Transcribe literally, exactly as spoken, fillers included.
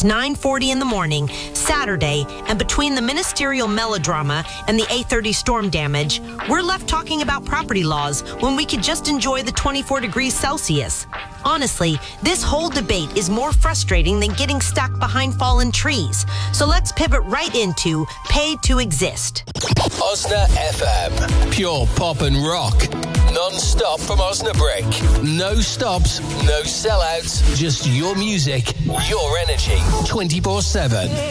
It's nine forty in the morning, Saturday, and between the ministerial melodrama and the eight thirty storm damage, we're left talking about property laws when we could just enjoy the twenty-four degrees Celsius. Honestly, this whole debate is more frustrating than getting stuck behind fallen trees. So let's pivot right into Pay to Exist. Osna F M. Pure pop and rock. Non-stop from Osnabrück. No stops, no sellouts. Just your music, your energy. twenty-four seven.